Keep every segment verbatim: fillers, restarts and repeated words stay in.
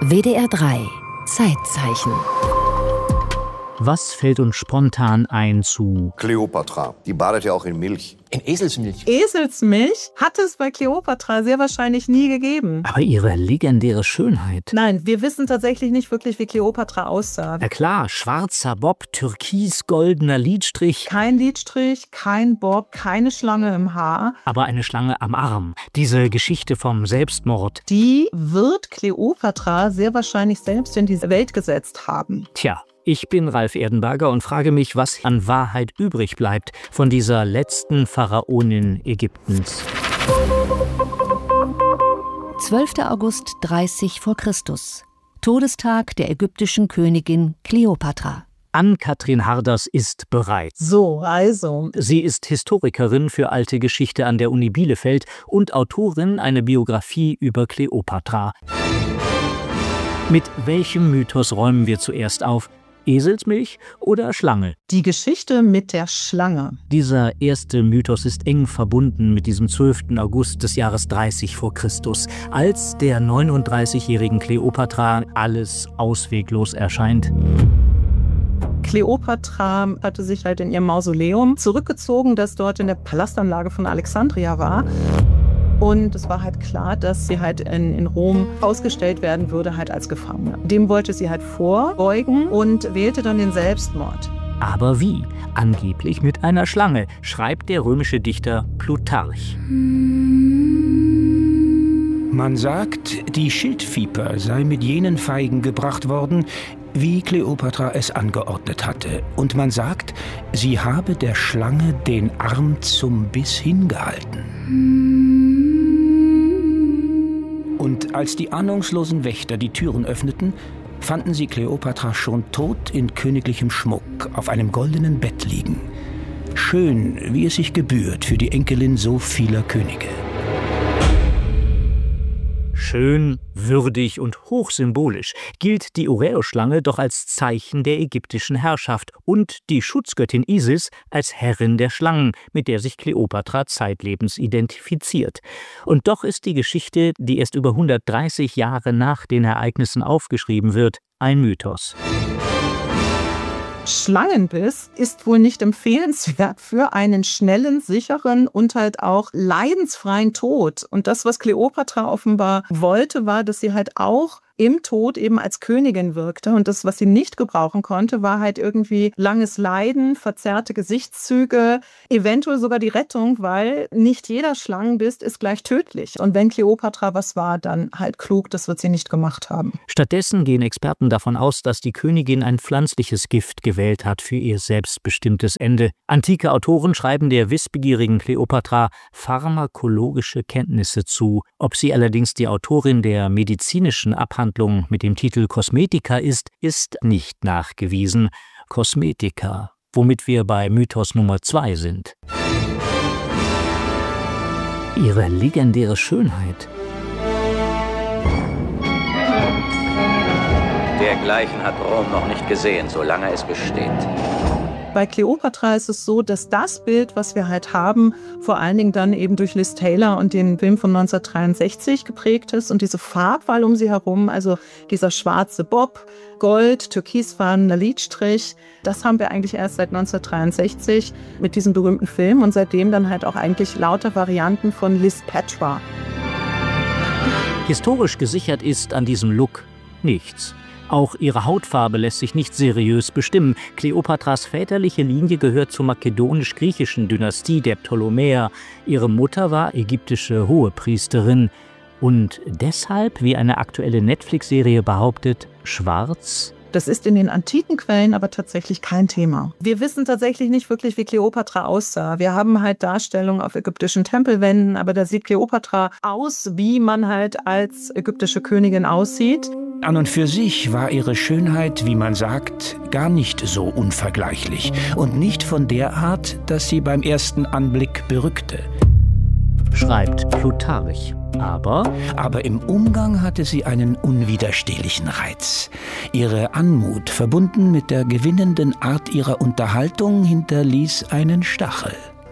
W D R drei Zeitzeichen. Was fällt uns spontan ein zu Kleopatra? Die badet ja auch in Milch. In Eselsmilch. Eselsmilch hat es bei Kleopatra sehr wahrscheinlich nie gegeben. Aber ihre legendäre Schönheit. Nein, wir wissen tatsächlich nicht wirklich, wie Kleopatra aussah. Na klar, schwarzer Bob, türkis-goldener Lidstrich. Kein Lidstrich, kein Bob, keine Schlange im Haar. Aber eine Schlange am Arm. Diese Geschichte vom Selbstmord. Die wird Kleopatra sehr wahrscheinlich selbst in diese Welt gesetzt haben. Tja. Ich bin Ralf Erdenberger und frage mich, was an Wahrheit übrig bleibt von dieser letzten Pharaonin Ägyptens. zwölfter August dreißig vor Christus. Todestag der ägyptischen Königin Kleopatra. Ann-Kathrin Harders ist bereit. So, also. Sie ist Historikerin für alte Geschichte an der Uni Bielefeld und Autorin einer Biografie über Kleopatra. Mit welchem Mythos räumen wir zuerst auf? Eselsmilch oder Schlange? Die Geschichte mit der Schlange. Dieser erste Mythos ist eng verbunden mit diesem zwölften August des Jahres dreißig vor Christus, als der neununddreißigjährigen Kleopatra alles ausweglos erscheint. Kleopatra hatte sich halt in ihrem Mausoleum zurückgezogen, das dort in der Palastanlage von Alexandria war. Und es war halt klar, dass sie halt in, in Rom ausgestellt werden würde, halt als Gefangene. Dem wollte sie halt vorbeugen und wählte dann den Selbstmord. Aber wie? Angeblich mit einer Schlange, schreibt der römische Dichter Plutarch. Man sagt, die Schildviper sei mit jenen Feigen gebracht worden, wie Kleopatra es angeordnet hatte. Und man sagt, sie habe der Schlange den Arm zum Biss hingehalten. Und als die ahnungslosen Wächter die Türen öffneten, fanden sie Kleopatra schon tot in königlichem Schmuck auf einem goldenen Bett liegen. Schön, wie es sich gebührt für die Enkelin so vieler Könige. Schön, würdig und hochsymbolisch gilt die Uräusschlange doch als Zeichen der ägyptischen Herrschaft und die Schutzgöttin Isis als Herrin der Schlangen, mit der sich Kleopatra zeitlebens identifiziert. Und doch ist die Geschichte, die erst über hundertdreißig Jahre nach den Ereignissen aufgeschrieben wird, ein Mythos. Schlangenbiss ist wohl nicht empfehlenswert für einen schnellen, sicheren und halt auch leidensfreien Tod. Und das, was Kleopatra offenbar wollte, war, dass sie halt auch im Tod eben als Königin wirkte. Und das, was sie nicht gebrauchen konnte, war halt irgendwie langes Leiden, verzerrte Gesichtszüge, eventuell sogar die Rettung, weil nicht jeder Schlangenbiss ist gleich tödlich. Und wenn Kleopatra was war, dann halt klug, das wird sie nicht gemacht haben. Stattdessen gehen Experten davon aus, dass die Königin ein pflanzliches Gift gewählt hat für ihr selbstbestimmtes Ende. Antike Autoren schreiben der wissbegierigen Kleopatra pharmakologische Kenntnisse zu. Ob sie allerdings die Autorin der medizinischen Abhandlung mit dem Titel Kosmetika ist, ist nicht nachgewiesen. Kosmetika, womit wir bei Mythos Nummer zwei sind. Ihre legendäre Schönheit. Dergleichen hat Rom noch nicht gesehen, solange es besteht. Bei Kleopatra ist es so, dass das Bild, was wir halt haben, vor allen Dingen dann eben durch Liz Taylor und den Film von neunzehnhundertdreiundsechzig geprägt ist. Und diese Farbwahl um sie herum, also dieser schwarze Bob, Gold, türkisfarbener Lidstrich, das haben wir eigentlich erst seit neunzehnhundertdreiundsechzig mit diesem berühmten Film und seitdem dann halt auch eigentlich lauter Varianten von Liz Petra. Historisch gesichert ist an diesem Look nichts. Auch ihre Hautfarbe lässt sich nicht seriös bestimmen. Kleopatras väterliche Linie gehört zur makedonisch-griechischen Dynastie der Ptolemäer. Ihre Mutter war ägyptische Hohepriesterin. Und deshalb, wie eine aktuelle Netflix-Serie behauptet, schwarz? Das ist in den antiken Quellen aber tatsächlich kein Thema. Wir wissen tatsächlich nicht wirklich, wie Kleopatra aussah. Wir haben halt Darstellungen auf ägyptischen Tempelwänden, aber da sieht Kleopatra aus, wie man halt als ägyptische Königin aussieht. An und für sich war ihre Schönheit, wie man sagt, gar nicht so unvergleichlich und nicht von der Art, dass sie beim ersten Anblick berückte. Schreibt Plutarch. Aber? Aber im Umgang hatte sie einen unwiderstehlichen Reiz. Ihre Anmut, verbunden mit der gewinnenden Art ihrer Unterhaltung, hinterließ einen Stachel.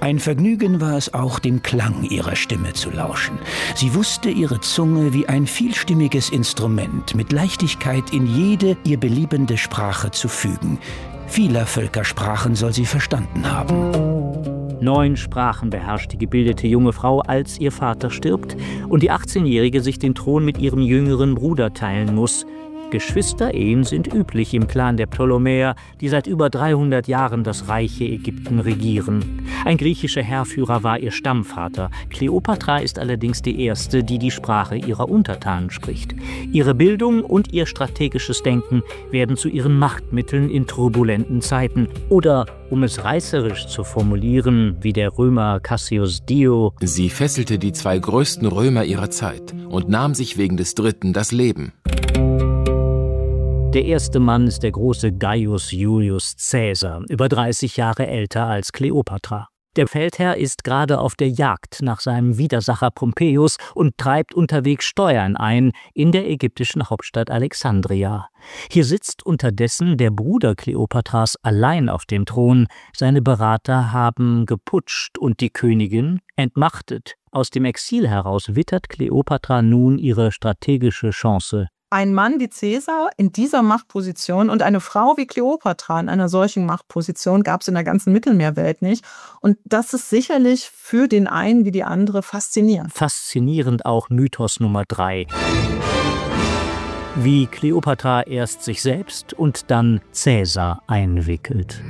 Ein Vergnügen war es auch, dem Klang ihrer Stimme zu lauschen. Sie wusste ihre Zunge wie ein vielstimmiges Instrument mit Leichtigkeit in jede ihr beliebende Sprache zu fügen. Vieler Völkersprachen soll sie verstanden haben. Neun Sprachen beherrscht die gebildete junge Frau, als ihr Vater stirbt und die achtzehnjährige sich den Thron mit ihrem jüngeren Bruder teilen muss. Geschwisterehen sind üblich im Clan der Ptolemäer, die seit über dreihundert Jahren das reiche Ägypten regieren. Ein griechischer Heerführer war ihr Stammvater. Kleopatra ist allerdings die erste, die die Sprache ihrer Untertanen spricht. Ihre Bildung und ihr strategisches Denken werden zu ihren Machtmitteln in turbulenten Zeiten. Oder, um es reißerisch zu formulieren, wie der Römer Cassius Dio: Sie fesselte die zwei größten Römer ihrer Zeit und nahm sich wegen des dritten das Leben. Der erste Mann ist der große Gaius Julius Caesar, über dreißig Jahre älter als Kleopatra. Der Feldherr ist gerade auf der Jagd nach seinem Widersacher Pompeius und treibt unterwegs Steuern ein in der ägyptischen Hauptstadt Alexandria. Hier sitzt unterdessen der Bruder Kleopatras allein auf dem Thron. Seine Berater haben geputscht und die Königin entmachtet. Aus dem Exil heraus wittert Kleopatra nun ihre strategische Chance. Ein Mann wie Caesar in dieser Machtposition und eine Frau wie Kleopatra in einer solchen Machtposition gab es in der ganzen Mittelmeerwelt nicht. Und das ist sicherlich für den einen wie die andere faszinierend. Faszinierend auch Mythos Nummer drei. Wie Kleopatra erst sich selbst und dann Caesar einwickelt.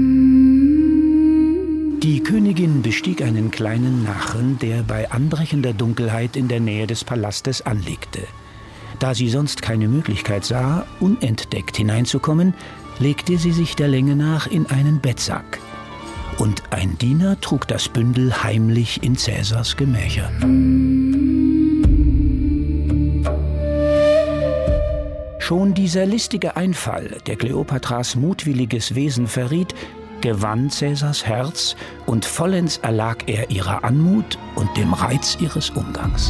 Die Königin bestieg einen kleinen Nachen, der bei anbrechender Dunkelheit in der Nähe des Palastes anlegte. Da sie sonst keine Möglichkeit sah, unentdeckt hineinzukommen, legte sie sich der Länge nach in einen Bettsack. Und ein Diener trug das Bündel heimlich in Caesars Gemächer. Schon dieser listige Einfall, der Kleopatras mutwilliges Wesen verriet, gewann Caesars Herz und vollends erlag er ihrer Anmut und dem Reiz ihres Umgangs.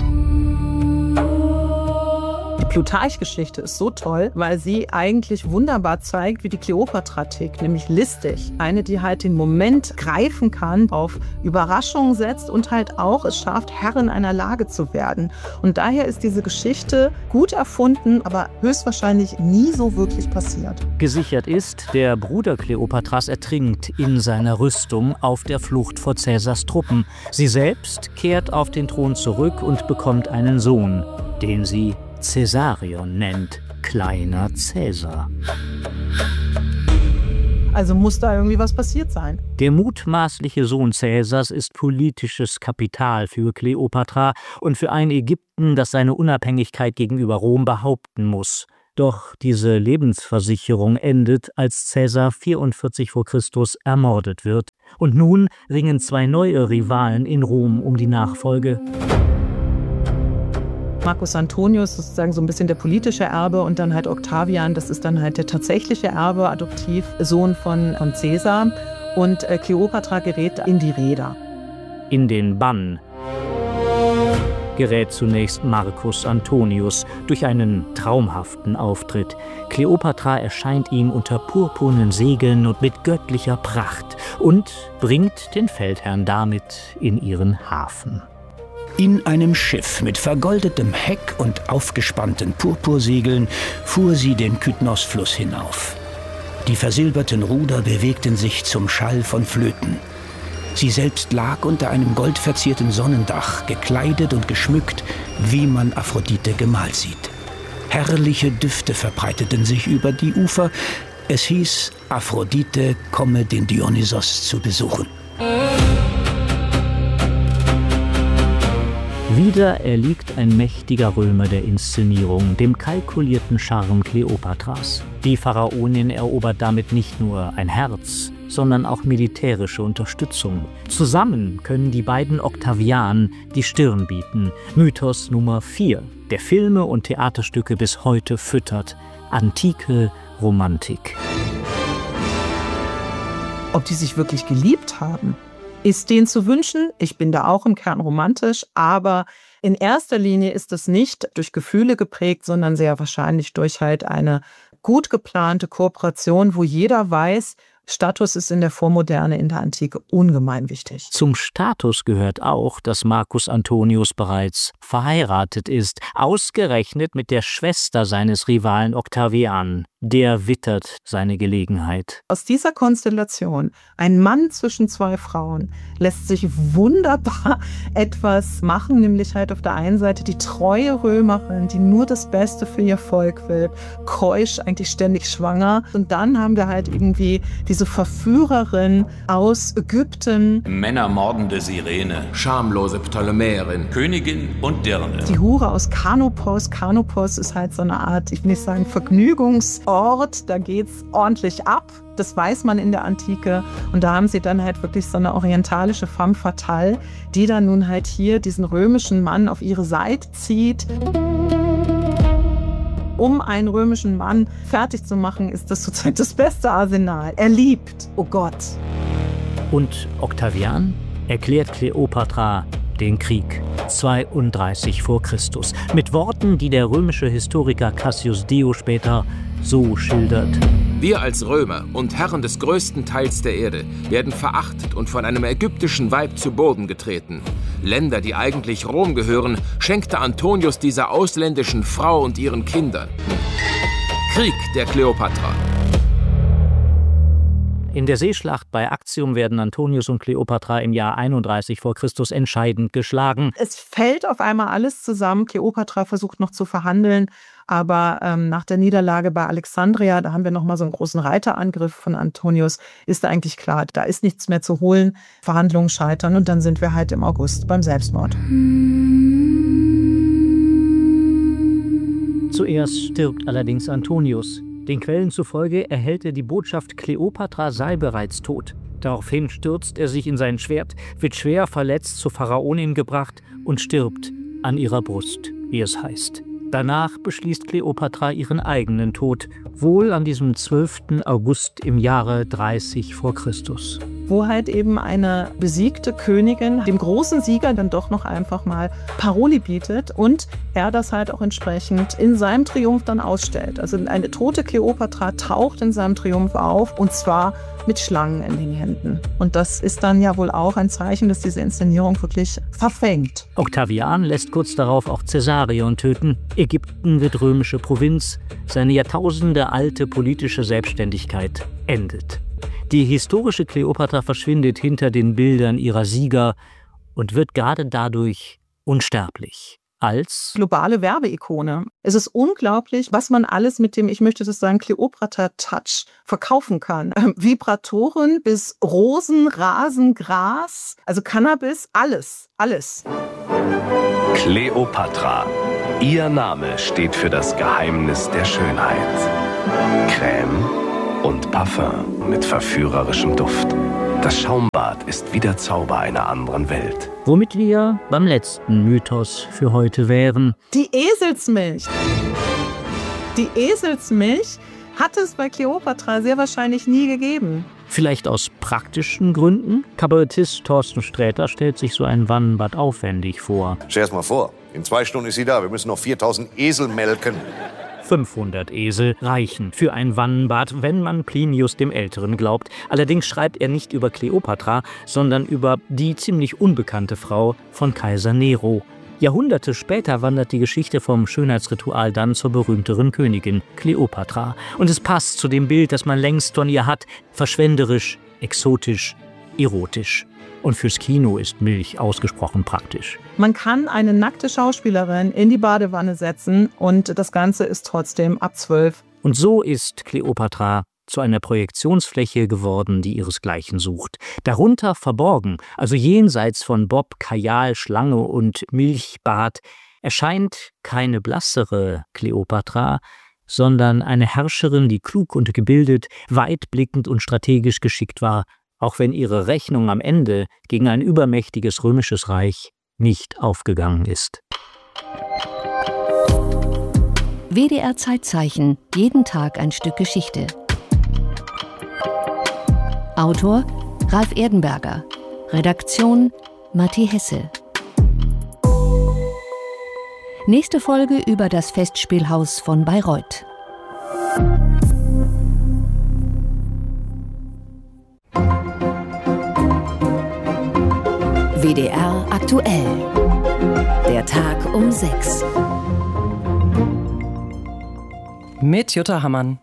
Die Plutarch-Geschichte ist so toll, weil sie eigentlich wunderbar zeigt, wie die Kleopatra tickt, nämlich listig. Eine, die halt den Moment greifen kann, auf Überraschungen setzt und halt auch es schafft, Herrin einer Lage zu werden. Und daher ist diese Geschichte gut erfunden, aber höchstwahrscheinlich nie so wirklich passiert. Gesichert ist, der Bruder Kleopatras ertrinkt in seiner Rüstung auf der Flucht vor Caesars Truppen. Sie selbst kehrt auf den Thron zurück und bekommt einen Sohn, den sie Caesarion nennt, kleiner Caesar. Also muss da irgendwie was passiert sein. Der mutmaßliche Sohn Caesars ist politisches Kapital für Kleopatra und für ein Ägypten, das seine Unabhängigkeit gegenüber Rom behaupten muss. Doch diese Lebensversicherung endet, als Caesar vierundvierzig vor Christus ermordet wird. Und nun ringen zwei neue Rivalen in Rom um die Nachfolge. Marcus Antonius ist sozusagen so ein bisschen der politische Erbe und dann halt Octavian, das ist dann halt der tatsächliche Erbe, Adoptivsohn von, von Caesar. Und äh, Kleopatra gerät in die Reeder. In den Bann gerät zunächst Marcus Antonius durch einen traumhaften Auftritt. Kleopatra erscheint ihm unter purpurnen Segeln und mit göttlicher Pracht und bringt den Feldherrn damit in ihren Hafen. In einem Schiff mit vergoldetem Heck und aufgespannten Purpursegeln fuhr sie den Kydnos-Fluss hinauf. Die versilberten Ruder bewegten sich zum Schall von Flöten. Sie selbst lag unter einem goldverzierten Sonnendach, gekleidet und geschmückt, wie man Aphrodite gemalt sieht. Herrliche Düfte verbreiteten sich über die Ufer. Es hieß, Aphrodite komme den Dionysos zu besuchen. Wieder erliegt ein mächtiger Römer der Inszenierung, dem kalkulierten Charme Kleopatras. Die Pharaonin erobert damit nicht nur ein Herz, sondern auch militärische Unterstützung. Zusammen können die beiden Octavianen die Stirn bieten. Mythos Nummer vier, der Filme und Theaterstücke bis heute füttert. Antike Romantik. Ob die sich wirklich geliebt haben, ist denen zu wünschen. Ich bin da auch im Kern romantisch, aber in erster Linie ist es nicht durch Gefühle geprägt, sondern sehr wahrscheinlich durch halt eine gut geplante Kooperation, wo jeder weiß, Status ist in der Vormoderne, in der Antike ungemein wichtig. Zum Status gehört auch, dass Marcus Antonius bereits verheiratet ist, ausgerechnet mit der Schwester seines Rivalen Octavian. Der wittert seine Gelegenheit. Aus dieser Konstellation, ein Mann zwischen zwei Frauen, lässt sich wunderbar etwas machen, nämlich halt auf der einen Seite die treue Römerin, die nur das Beste für ihr Volk will, keusch, eigentlich ständig schwanger. Und dann haben wir halt irgendwie diese Verführerin aus Ägypten. Männermordende Sirene. Schamlose Ptolemäerin. Königin und Dirne. Die Hure aus Kanopos. Kanopos ist halt so eine Art, ich will nicht sagen Vergnügungsort. Da geht's ordentlich ab. Das weiß man in der Antike. Und da haben sie dann halt wirklich so eine orientalische femme fatale, die dann nun halt hier diesen römischen Mann auf ihre Seite zieht. Um einen römischen Mann fertig zu machen, ist das sozusagen das beste Arsenal. Er liebt, oh Gott. Und Octavian erklärt Kleopatra den Krieg zweiunddreißig vor Christus mit Worten, die der römische Historiker Cassius Dio später so schildert. Wir als Römer und Herren des größten Teils der Erde werden verachtet und von einem ägyptischen Weib zu Boden getreten. Länder, die eigentlich Rom gehören, schenkte Antonius dieser ausländischen Frau und ihren Kindern. Krieg der Kleopatra. In der Seeschlacht bei Actium werden Antonius und Kleopatra im Jahr einunddreißig vor Christus entscheidend geschlagen. Es fällt auf einmal alles zusammen. Kleopatra versucht noch zu verhandeln, aber ähm, nach der Niederlage bei Alexandria, da haben wir noch mal so einen großen Reiterangriff von Antonius, ist da eigentlich klar, da ist nichts mehr zu holen, Verhandlungen scheitern und dann sind wir halt im August beim Selbstmord. Zuerst stirbt allerdings Antonius. Den Quellen zufolge erhält er die Botschaft, Kleopatra sei bereits tot. Daraufhin stürzt er sich in sein Schwert, wird schwer verletzt zur Pharaonin gebracht und stirbt an ihrer Brust, wie es heißt. Danach beschließt Kleopatra ihren eigenen Tod, wohl an diesem zwölften August im Jahre dreißig vor Christus. Wo halt eben eine besiegte Königin dem großen Sieger dann doch noch einfach mal Paroli bietet und er das halt auch entsprechend in seinem Triumph dann ausstellt. Also eine tote Kleopatra taucht in seinem Triumph auf und zwar mit Schlangen in den Händen. Und das ist dann ja wohl auch ein Zeichen, dass diese Inszenierung wirklich verfängt. Octavian lässt kurz darauf auch Caesarion töten. Ägypten wird römische Provinz. Seine jahrtausendealte politische Selbstständigkeit endet. Die historische Kleopatra verschwindet hinter den Bildern ihrer Sieger und wird gerade dadurch unsterblich. Als globale Werbeikone. Es ist unglaublich, was man alles mit dem, ich möchte das sagen, Kleopatra-Touch verkaufen kann. Ähm, Vibratoren bis Rosen, Rasen, Gras, also Cannabis, alles, alles. Kleopatra. Ihr Name steht für das Geheimnis der Schönheit. Creme und Parfum mit verführerischem Duft. Das Schaumbad ist wie der Zauber einer anderen Welt. Womit wir beim letzten Mythos für heute wären. Die Eselsmilch. Die Eselsmilch hat es bei Kleopatra sehr wahrscheinlich nie gegeben. Vielleicht aus praktischen Gründen? Kabarettist Thorsten Sträter stellt sich so ein Wannenbad aufwendig vor. Stell dir das mal vor, in zwei Stunden ist sie da. Wir müssen noch viertausend Esel melken. fünfhundert Esel reichen für ein Wannenbad, wenn man Plinius dem Älteren glaubt. Allerdings schreibt er nicht über Kleopatra, sondern über die ziemlich unbekannte Frau von Kaiser Nero. Jahrhunderte später wandert die Geschichte vom Schönheitsritual dann zur berühmteren Königin Kleopatra. Und es passt zu dem Bild, das man längst von ihr hat, verschwenderisch, exotisch, erotisch. Und fürs Kino ist Milch ausgesprochen praktisch. Man kann eine nackte Schauspielerin in die Badewanne setzen und das Ganze ist trotzdem ab zwölf. Und so ist Kleopatra zu einer Projektionsfläche geworden, die ihresgleichen sucht. Darunter verborgen, also jenseits von Bob, Kajal, Schlange und Milchbad, erscheint keine blassere Kleopatra, sondern eine Herrscherin, die klug und gebildet, weitblickend und strategisch geschickt war, auch wenn ihre Rechnung am Ende gegen ein übermächtiges römisches Reich nicht aufgegangen ist. W D R Zeitzeichen, jeden Tag ein Stück Geschichte. Autor Ralf Erdenberger, Redaktion Matti Hesse. Nächste Folge über das Festspielhaus von Bayreuth. W D R aktuell. Der Tag um sechs. Mit Jutta Hammann.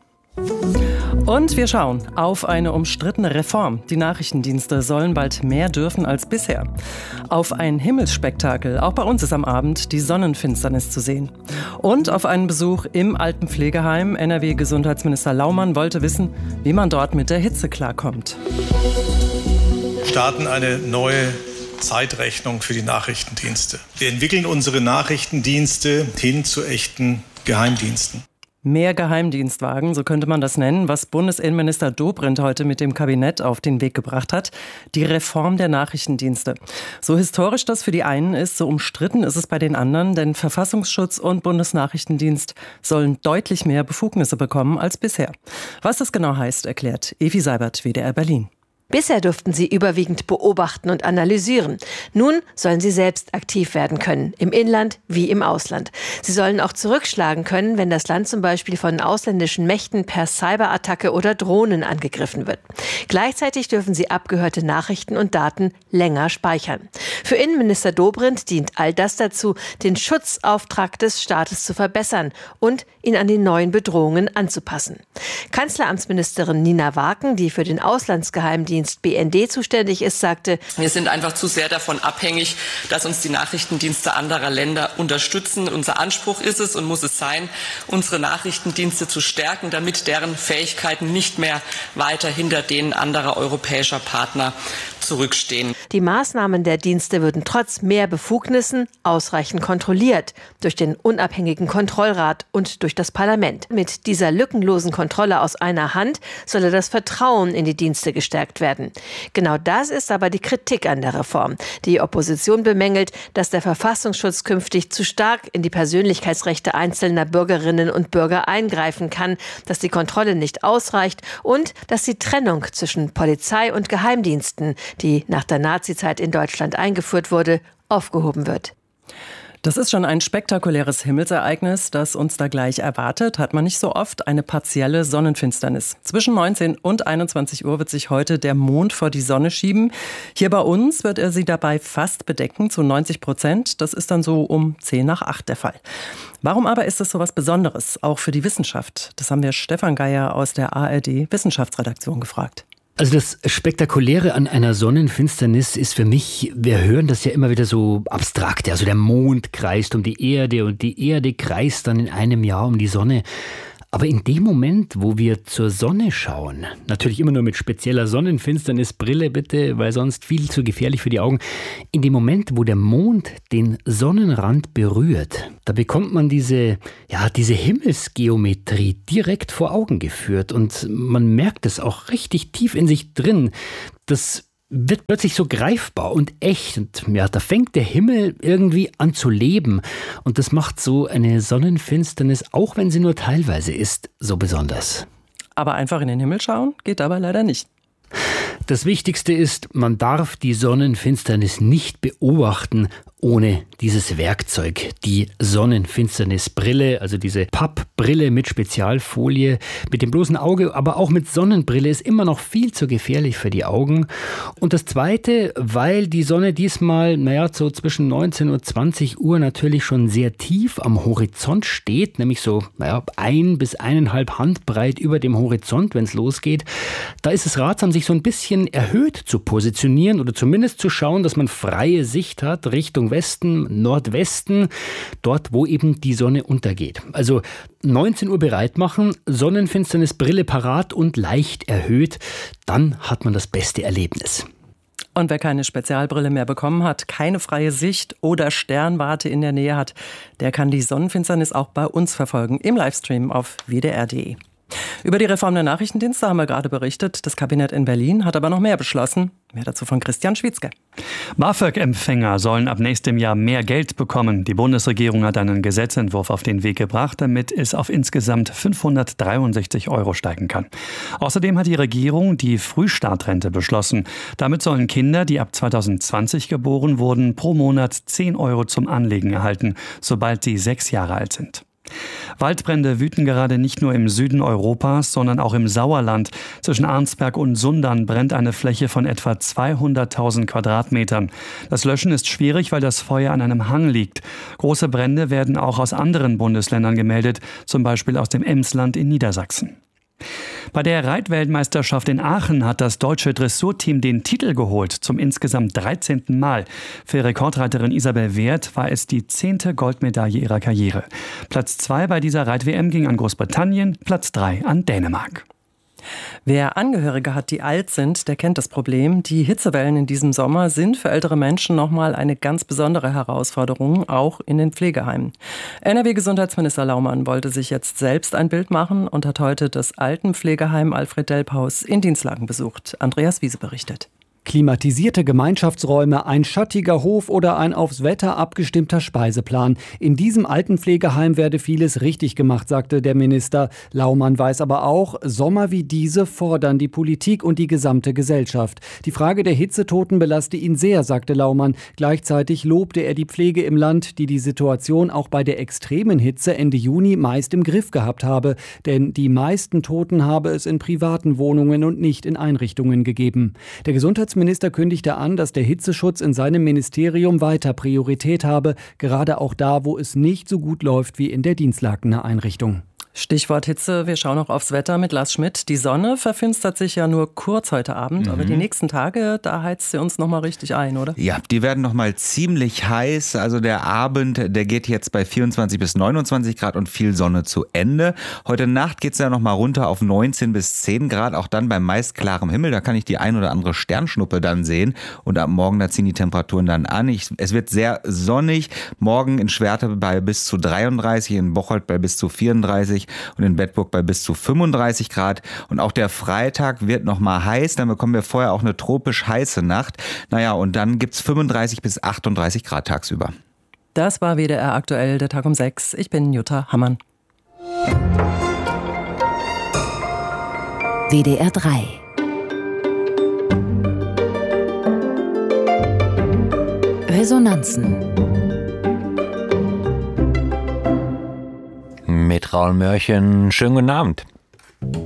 Und wir schauen auf eine umstrittene Reform. Die Nachrichtendienste sollen bald mehr dürfen als bisher. Auf ein Himmelsspektakel. Auch bei uns ist am Abend die Sonnenfinsternis zu sehen. Und auf einen Besuch im Altenpflegeheim. N R W-Gesundheitsminister Laumann wollte wissen, wie man dort mit der Hitze klarkommt. Wir starten eine neue Zeitrechnung für die Nachrichtendienste. Wir entwickeln unsere Nachrichtendienste hin zu echten Geheimdiensten. Mehr Geheimdienstwagen, so könnte man das nennen, was Bundesinnenminister Dobrindt heute mit dem Kabinett auf den Weg gebracht hat. Die Reform der Nachrichtendienste. So historisch das für die einen ist, so umstritten ist es bei den anderen, denn Verfassungsschutz und Bundesnachrichtendienst sollen deutlich mehr Befugnisse bekommen als bisher. Was das genau heißt, erklärt Evi Seibert, W D R Berlin. Bisher durften sie überwiegend beobachten und analysieren. Nun sollen sie selbst aktiv werden können, im Inland wie im Ausland. Sie sollen auch zurückschlagen können, wenn das Land zum Beispiel von ausländischen Mächten per Cyberattacke oder Drohnen angegriffen wird. Gleichzeitig dürfen sie abgehörte Nachrichten und Daten länger speichern. Für Innenminister Dobrindt dient all das dazu, den Schutzauftrag des Staates zu verbessern und ihn an die neuen Bedrohungen anzupassen. Kanzleramtsministerin Nina Waken, die für den Auslandsgeheimdienst B N D zuständig ist, sagte: Wir sind einfach zu sehr davon abhängig, dass uns die Nachrichtendienste anderer Länder unterstützen. Unser Anspruch ist es und muss es sein, unsere Nachrichtendienste zu stärken, damit deren Fähigkeiten nicht mehr weiter hinter denen anderer europäischer Partner zurückstehen. Die Maßnahmen der Dienste würden trotz mehr Befugnissen ausreichend kontrolliert durch den unabhängigen Kontrollrat und durch das Parlament. Mit dieser lückenlosen Kontrolle aus einer Hand solle das Vertrauen in die Dienste gestärkt werden. Genau das ist aber die Kritik an der Reform. Die Opposition bemängelt, dass der Verfassungsschutz künftig zu stark in die Persönlichkeitsrechte einzelner Bürgerinnen und Bürger eingreifen kann, dass die Kontrolle nicht ausreicht und dass die Trennung zwischen Polizei und Geheimdiensten, die nach der Nazizeit in Deutschland eingeführt wurde, aufgehoben wird. Das ist schon ein spektakuläres Himmelsereignis, das uns da gleich erwartet. Hat man nicht so oft, eine partielle Sonnenfinsternis. Zwischen neunzehn und einundzwanzig Uhr wird sich heute der Mond vor die Sonne schieben. Hier bei uns wird er sie dabei fast bedecken, zu neunzig Prozent. Das ist dann so um zehn nach acht der Fall. Warum aber ist das so was Besonderes, auch für die Wissenschaft? Das haben wir Stefan Geier aus der A R D-Wissenschaftsredaktion gefragt. Also das Spektakuläre an einer Sonnenfinsternis ist für mich, wir hören das ja immer wieder so abstrakt. Also der Mond kreist um die Erde und die Erde kreist dann in einem Jahr um die Sonne. Aber in dem Moment, wo wir zur Sonne schauen, natürlich immer nur mit spezieller Sonnenfinsternisbrille bitte, weil sonst viel zu gefährlich für die Augen, in dem Moment, wo der Mond den Sonnenrand berührt, da bekommt man diese, ja, diese Himmelsgeometrie direkt vor Augen geführt und man merkt es auch richtig tief in sich drin. Das wird plötzlich so greifbar und echt. Und ja, da fängt der Himmel irgendwie an zu leben. Und das macht so eine Sonnenfinsternis, auch wenn sie nur teilweise ist, so besonders. Aber einfach in den Himmel schauen geht dabei leider nicht. Das Wichtigste ist, man darf die Sonnenfinsternis nicht beobachten ohne dieses Werkzeug, die Sonnenfinsternisbrille, also diese Pappbrille mit Spezialfolie, mit dem bloßen Auge, aber auch mit Sonnenbrille ist immer noch viel zu gefährlich für die Augen. Und das Zweite, weil die Sonne diesmal, naja, so zwischen neunzehn und zwanzig Uhr natürlich schon sehr tief am Horizont steht, nämlich so, naja, ein bis eineinhalb Handbreit über dem Horizont, wenn es losgeht, da ist es ratsam, sich so ein bisschen erhöht zu positionieren oder zumindest zu schauen, dass man freie Sicht hat Richtung Westen, Nordwesten, dort, wo eben die Sonne untergeht. Also neunzehn Uhr bereit machen, Sonnenfinsternisbrille parat und leicht erhöht, dann hat man das beste Erlebnis. Und wer keine Spezialbrille mehr bekommen hat, keine freie Sicht oder Sternwarte in der Nähe hat, der kann die Sonnenfinsternis auch bei uns verfolgen im Livestream auf w d r punkt d e. Über die Reform der Nachrichtendienste haben wir gerade berichtet. Das Kabinett in Berlin hat aber noch mehr beschlossen. Mehr dazu von Christian Schwietzke. BAföG-Empfänger sollen ab nächstem Jahr mehr Geld bekommen. Die Bundesregierung hat einen Gesetzentwurf auf den Weg gebracht, damit es auf insgesamt fünfhundertdreiundsechzig Euro steigen kann. Außerdem hat die Regierung die Frühstartrente beschlossen. Damit sollen Kinder, die ab zweitausendzwanzig geboren wurden, pro Monat zehn Euro zum Anlegen erhalten, sobald sie sechs Jahre alt sind. Waldbrände wüten gerade nicht nur im Süden Europas, sondern auch im Sauerland. Zwischen Arnsberg und Sundern brennt eine Fläche von etwa zweihunderttausend Quadratmetern. Das Löschen ist schwierig, weil das Feuer an einem Hang liegt. Große Brände werden auch aus anderen Bundesländern gemeldet, zum Beispiel aus dem Emsland in Niedersachsen. Bei der Reitweltmeisterschaft in Aachen hat das deutsche Dressurteam den Titel geholt, zum insgesamt dreizehnten Mal. Für Rekordreiterin Isabel Wert war es die zehnte Goldmedaille ihrer Karriere. Platz zwei bei dieser Reit-W M ging an Großbritannien, Platz drei an Dänemark. Wer Angehörige hat, die alt sind, der kennt das Problem. Die Hitzewellen in diesem Sommer sind für ältere Menschen nochmal eine ganz besondere Herausforderung, auch in den Pflegeheimen. N R W-Gesundheitsminister Laumann wollte sich jetzt selbst ein Bild machen und hat heute das Altenpflegeheim Alfred-Delp-Haus in Dinslaken besucht. Andreas Wiese berichtet. Klimatisierte Gemeinschaftsräume, ein schattiger Hof oder ein aufs Wetter abgestimmter Speiseplan. In diesem Altenpflegeheim werde vieles richtig gemacht, sagte der Minister. Laumann weiß aber auch, Sommer wie diese fordern die Politik und die gesamte Gesellschaft. Die Frage der Hitzetoten belaste ihn sehr, sagte Laumann. Gleichzeitig lobte er die Pflege im Land, die die Situation auch bei der extremen Hitze Ende Juni meist im Griff gehabt habe. Denn die meisten Toten habe es in privaten Wohnungen und nicht in Einrichtungen gegeben. Der Gesundheitsminister Minister kündigte an, dass der Hitzeschutz in seinem Ministerium weiter Priorität habe, gerade auch da, wo es nicht so gut läuft wie in der Dinslakener Einrichtung. Stichwort Hitze, wir schauen noch aufs Wetter mit Lars Schmidt. Die Sonne verfinstert sich ja nur kurz heute Abend, mhm. aber die nächsten Tage, da heizt sie uns noch mal richtig ein, oder? Ja, die werden noch mal ziemlich heiß. Also der Abend, der geht jetzt bei vierundzwanzig bis neunundzwanzig Grad und viel Sonne zu Ende. Heute Nacht geht es ja noch mal runter auf neunzehn bis zehn Grad, auch dann bei meist klarem Himmel. Da kann ich die ein oder andere Sternschnuppe dann sehen. Und ab morgen, da ziehen die Temperaturen dann an. Ich, es wird sehr sonnig. Morgen in Schwerte bei bis zu dreiunddreißig, in Bocholt bei bis zu vierunddreißig. Und in Bedburg bei bis zu fünfunddreißig Grad. Und auch der Freitag wird noch mal heiß. Dann bekommen wir vorher auch eine tropisch heiße Nacht. Naja, und dann gibt's fünfunddreißig bis achtunddreißig Grad tagsüber. Das war W D R aktuell, der Tag um sechs. Ich bin Jutta Hammann. W D R drei. Resonanzen. Mit Raul Mörchen, schönen guten Abend.